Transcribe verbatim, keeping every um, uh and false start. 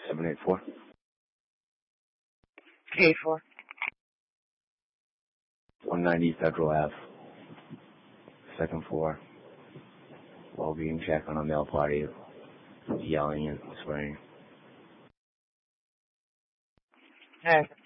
seven eight four. eight four. one ninety Federal Avenue. Second floor. Well-being check on a male party. Yelling and swearing. Alright.